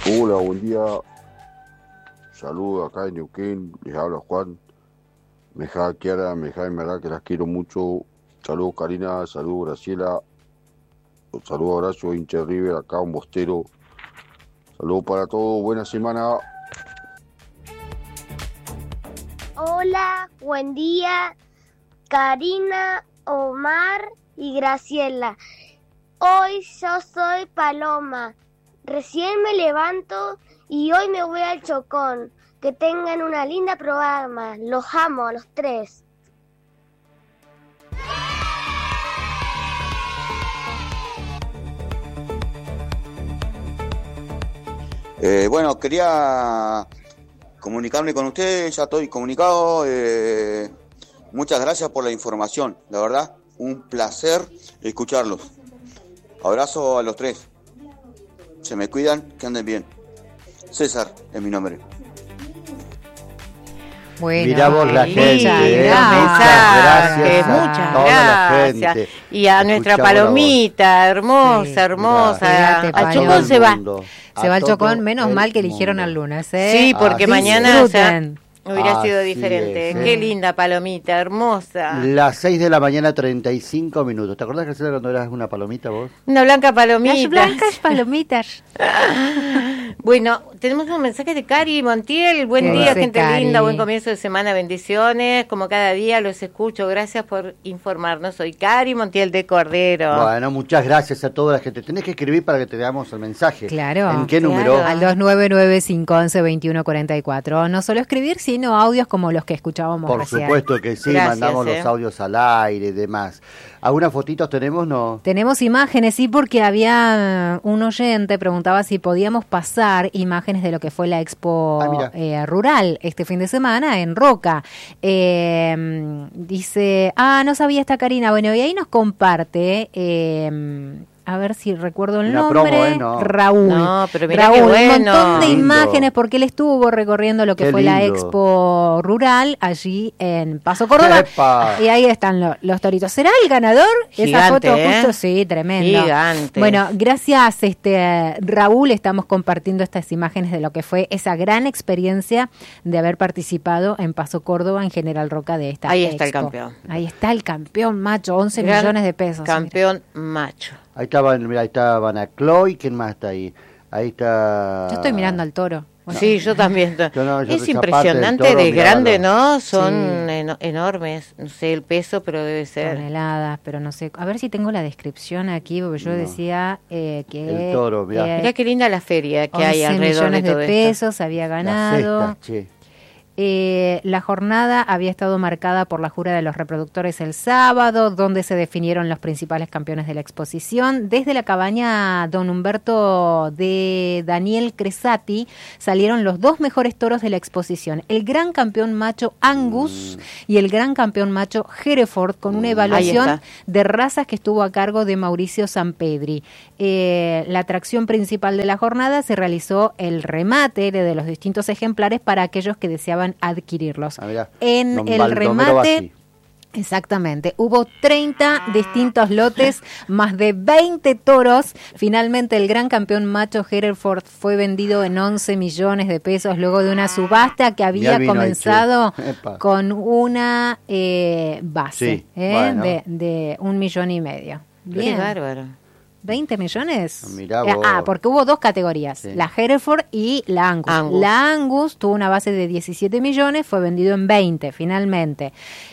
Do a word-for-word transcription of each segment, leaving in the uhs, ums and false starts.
Hola, buen día. Saludos acá en Neuquén. Les habla Juan. Meja Kiara, Meja en verdad que las quiero mucho. Saludos Karina, saludos Graciela. Saludos abrazo hincha de River, acá un bostero. Saludos para todos, buena semana. Hola, buen día. Karina, Omar y Graciela. Hoy yo soy Paloma. Recién me levanto y hoy me voy al Chocón. Que tengan una linda programa. Los amo a los tres. Eh, bueno, quería comunicarme con ustedes, ya estoy comunicado. Eh, muchas gracias por la información, la verdad, un placer escucharlos. Abrazo a los tres. Se me cuidan, que anden bien. César es mi nombre. Bueno, mirá vos la muchas gente, eh, gracias, muchas gracias a muchas toda la gracias. gente. Y a nuestra Escuchamos la voz. Palomita, hermosa, Sí, hermosa. gracias. A A Chocón todo se el va. mundo, Se a va al todo Chocón, menos el mal que eligieron mundo. al lunes, ¿eh? Sí, porque Así mañana o sea, disfruten. hubiera sido Así diferente. es, Qué ¿eh? linda Palomita, hermosa. Las seis de la mañana, treinta y cinco minutos. ¿Te acordás, Graciela, cuando eras una palomita vos? Una blanca palomita. Las blancas palomitas. Bueno, tenemos un mensaje de Cari Montiel. Buen ¿Qué día, dice gente Cari? linda. Buen comienzo de semana. Bendiciones. Como cada día los escucho. Gracias por informarnos. Soy Cari Montiel de Cordero. Bueno, muchas gracias a toda la gente. Tenés que escribir para que te damos el mensaje. Claro. ¿En qué Claro. número? Al dos nueve nueve, cinco uno uno, dos uno cuatro cuatro. No solo escribir, sino audios como los que escuchábamos Por recién. supuesto que sí, Gracias, mandamos eh. los audios al aire y demás. ¿Algunas fotitos tenemos? No. Tenemos imágenes, sí, porque había un oyente preguntaba si podíamos pasar imágenes de lo que fue la Expo Ah, mira. eh, Rural este fin de semana en Roca. Eh, dice, ah, no sabía esta Karina. Bueno, y ahí nos comparte, eh, a ver si recuerdo el Una nombre, promo, ¿eh? No. Raúl. No, pero mirá Raúl, qué un bueno. montón de Lindo. imágenes porque él estuvo recorriendo lo que Qué fue la lindo. Expo Rural allí en Paso Córdoba. ¡Epa! Y ahí están lo- los toritos. ¿Será el ganador? Esa Gigante, foto ¿eh? justo, sí, tremendo. Gigante. Bueno, gracias este Raúl, estamos compartiendo estas imágenes de lo que fue esa gran experiencia de haber participado en Paso Córdoba en General Roca de esta Ahí está el expo. campeón. Ahí está el campeón, macho, once Gran millones de pesos. Campeón macho. Ahí estaban, mira, ahí estaban a Chloe, ¿quién más está ahí? Ahí está... Mira. Yo estoy mirando al toro. Bueno, Sí, yo también. Yo no, yo es esa impresionante parte del toro, de grande, mirábalo. ¿no? Son Sí. eno- enormes. No sé el peso, pero debe ser. toneladas, pero no sé. A ver si tengo la descripción aquí, porque yo No. decía eh, que... El toro, mirá. eh, Mirá qué linda la feria que hay once alrededor de millones todo de esto. pesos había La ganado. cesta, che. Eh, la jornada había estado marcada por la jura de los reproductores el sábado, donde se definieron los principales campeones de la exposición. Desde la cabaña Don Humberto de Daniel Cresati salieron los dos mejores toros de la exposición, el gran campeón macho Angus Mm. y el gran campeón macho Hereford, con una Mm. evaluación Ahí está. de razas que estuvo a cargo de Mauricio Sampedri. Eh, la atracción principal de la jornada se realizó el remate de, de los distintos ejemplares para aquellos que deseaban adquirirlos. Ah, mirá. En Don el Baldomero remate, Bassi. exactamente, hubo treinta distintos lotes, más de veinte toros. Finalmente el gran campeón macho Hereford fue vendido en once millones de pesos luego de una subasta que había vino ahí, comenzado che. Epa. con una eh, base Sí, eh, bueno. de, de un millón y medio. Qué Bien. bárbaro. ¿veinte millones? Mirá Eh, vos. ah, porque hubo dos categorías, Sí. la Hereford y la Angus. Angus. La Angus tuvo una base de diecisiete millones, fue vendido en veinte finalmente.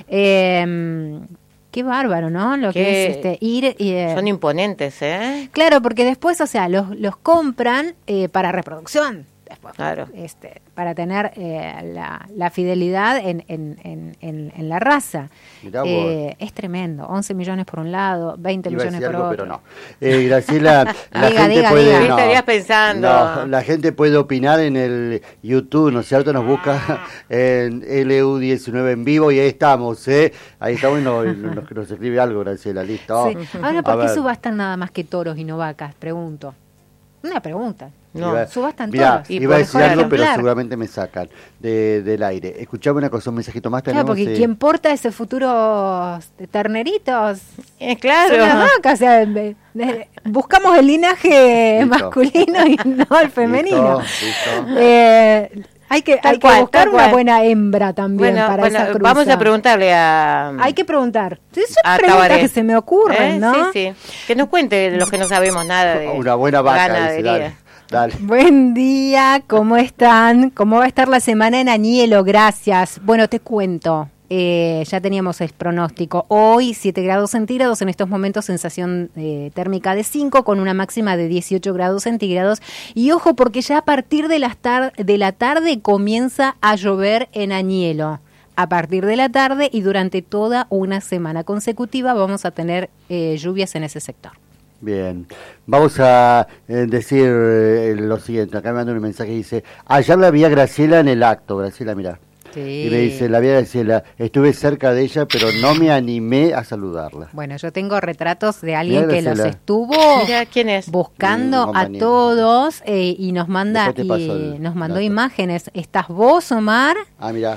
Eh, qué bárbaro, ¿no? Lo que Qué- es este, ir y... eh, Son imponentes, ¿eh? claro, porque después, o sea, los, los compran eh, para reproducción. Después, Claro. este, para tener eh, la, la fidelidad en, en, en, en, en la raza. Mirá vos. Eh, es tremendo, once millones por un lado, veinte Iba a millones decir por algo, otro. pero no. Eh, Graciela, la Diga, gente diga, puede... diga. ¿Qué no, estarías pensando? no, la gente puede opinar en el YouTube, ¿no es cierto? Nos busca en L U diecinueve en vivo y ahí estamos, ¿eh? Ahí estamos y nos, nos, nos escribe algo, Graciela, listo. Sí. Ahora, A ¿por qué ver. subastan nada más que toros y no vacas? Pregunto. Una pregunta. No, Iba- subastan mirá, todos. Y iba a por decir mejor algo, pero ejemplar. seguramente me sacan de, del aire. Escuchame una cosa, un mensajito más Claro, tenemos. porque eh, quien porta ese futuro terneritos Eh, claro. son las vacas. O sea, de- de- buscamos el linaje Listo. masculino y no el femenino. Listo, listo. Eh, hay que, Tal hay cual, que buscar tal una cual. buena hembra también Bueno, para bueno, esa cruza. vamos a preguntarle a... Hay que preguntar. Son a preguntas Tabaré. que se me ocurren, ¿Eh? ¿no? Sí, sí. Que nos cuente los que no sabemos nada de Una buena vaca, dice, ganadería. dale, dale. Buen día, ¿cómo están? ¿Cómo va a estar la semana en Añelo? Gracias. Bueno, te cuento. Eh, ya teníamos el pronóstico. Hoy siete grados centígrados, en estos momentos sensación eh, térmica de cinco con una máxima de dieciocho grados centígrados. Y ojo porque ya a partir de, las tar- de la tarde comienza a llover en Añelo. A partir de la tarde y durante toda una semana consecutiva vamos a tener eh, lluvias en ese sector. Bien, vamos a eh, decir eh, lo siguiente. Acá me mandan un mensaje que dice: ayer la vi a Graciela en el acto. Graciela, mira. Y me dice: la vi a Graciela, estuve cerca de ella, pero no me animé a saludarla. Bueno, yo tengo retratos de alguien Mirá, que los Graciela. estuvo Mira, ¿quién es? Mm, buscando a compañero. todos eh, y nos manda Después te paso y el nos mandó dato. imágenes. Estás vos, Omar, Ah, mira.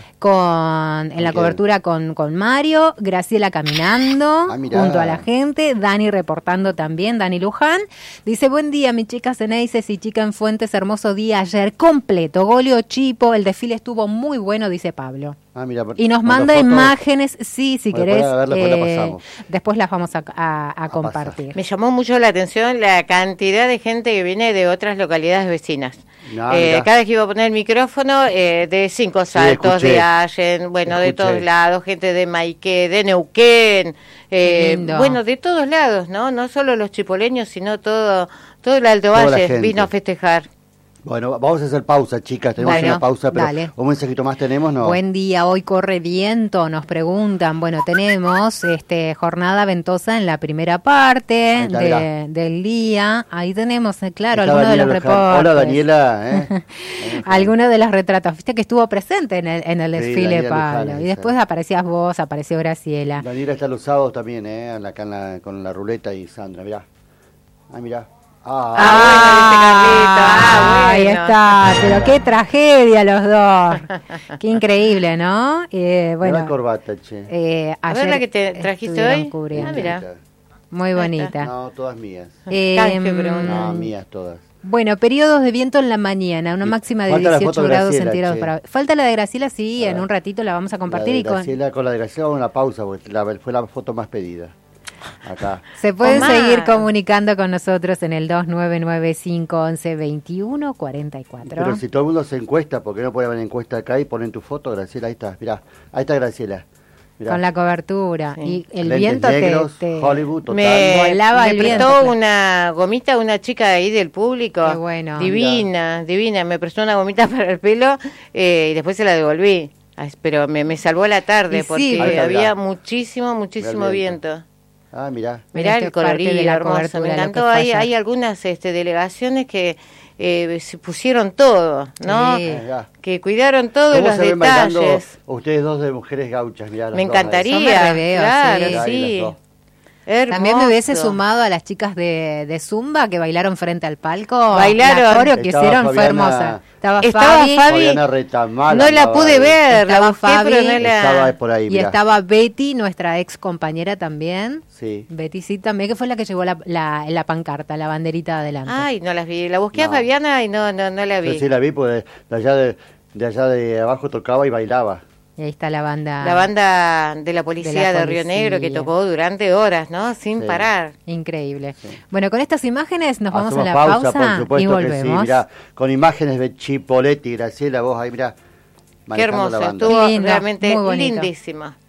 con en la Ok. cobertura con, con Mario, Graciela caminando Ah, mirá. junto a la gente, Dani reportando también, Dani Luján. Dice: buen día, mi chica Ceneices y chica en Fuentes, hermoso día ayer, completo, goleo chipo, el desfile estuvo muy bueno, dice Pablo. Ah, mira. Y nos ¿Cuántas manda fotos? imágenes, sí, si Bueno, querés, después a verla, después la eh, pasamos. después las vamos a, a- a pasar. compartir. Me llamó mucho la atención la cantidad de gente que viene de otras localidades vecinas. Ah, Eh, mirá. cada vez que iba a poner el micrófono, eh, de Cinco Saltos, escuché. de Allen, bueno, de Escuché. todos lados, gente de Maiqué, de Neuquén, eh, Qué lindo. bueno, de todos lados, ¿no? No solo los chipoleños, sino todo, todo el Alto Toda la Valle gente. vino a festejar. Bueno, vamos a hacer pausa, chicas. Tenemos Bueno, una pausa, pero dale. un mensajito más tenemos, ¿no? Buen día, hoy corre viento, nos preguntan. Bueno, tenemos este jornada ventosa en la primera parte Ahí está, de- mirá. del día. Ahí tenemos, eh, claro, Está algunos de los Daniela Luján. reportes. Hola, Daniela. ¿eh? Algunos de los retratos. Viste que estuvo presente en el, en el Sí, desfile, Daniela Pablo. Luján, Y después esa. aparecías vos, apareció Graciela. Daniela está los sábados también, ¿eh? Acá en la- con la ruleta y Sandra, mirá. Ah, mirá. Ah, Ah, ahí bueno. está, pero qué tragedia los dos. Qué increíble, ¿no? Eh, mirá bueno, la corbata, che. eh, A ver ayer la que te trajiste estuvieron hoy. cubriendo. Ah, mira. Muy bonita. No, todas mías. Eh, Ay, qué pregunta. No, mías todas. Bueno, periodos de viento en la mañana, una Y máxima de falta la dieciocho foto de grados Graciela, centígrados. che. Para... Falta la de Graciela, sí, Ah. en un ratito la vamos a compartir. La de y con... Graciela, con la de Graciela vamos a una pausa, porque la- fue la foto más pedida. Acá. Se pueden Omar. seguir comunicando con nosotros en el dos nueve nueve cinco once veintiuno cuarenta y cuatro. Pero si todo el mundo se encuesta, ¿por qué no ponen encuesta acá y ponen tu foto, Graciela? Ahí está, mirá. Ahí está Graciela. Mirá. Con la cobertura. Sí. Y el Lentes viento te- negros, te, Hollywood, total. Me, Volaba me el prestó viento. una gomita una chica de ahí del público. Qué bueno. Divina, divina. Me prestó una gomita para el pelo eh, y después se la devolví. Ay, pero me, me salvó la tarde Y sí, porque Ahí está, había mirá. muchísimo, muchísimo Mirá el viento. viento. Ah, mirá. Mirá Esto el es parte colorido, de la hermoso. cobertura, Me lo que encantó. Hay, falla. hay algunas este, delegaciones que eh, se pusieron todo, ¿no? Sí. Ah, mirá. Que cuidaron todos ¿Cómo los se ven bailando detalles. ustedes dos de mujeres gauchas? Mirá, las Me dos ahí. encantaría. Yo me reveo, claro, sí. Mirá ahí sí. las dos. También me hubiese Hermoso. sumado a las chicas de, de Zumba que bailaron frente al palco. Bailaron. La coreo que Estaba hicieron fue Fabiana- hermosa. Estaba, Estaba Fabi, Fabi. Fabiana Retamala No la andaba pude ahí. ver, la Estaba busqué, Fabi. pero no la... Estaba por ahí, y mirá. estaba Betty, nuestra ex compañera también. Sí. Betty sí también, que fue la que llevó la, la, la pancarta, la banderita adelante. Ay, no las vi. La busqué No. a Fabiana y no, no, no la Yo vi. sí la vi, porque de allá de, de allá de abajo tocaba y bailaba. Y ahí está la banda. La banda de la policía de, De la Río Negro que policía. tocó durante horas, ¿no? Sin Sí. parar. Increíble. Bueno, con estas imágenes nos vamos a Hacemos la pausa, pausa, por supuesto y que volvemos. sí, mirá, con imágenes de Chipoletti, Graciela, vos ahí, mirá. Qué manejando hermoso. la banda. Estuvo Lindo, realmente muy bonito. lindísimo.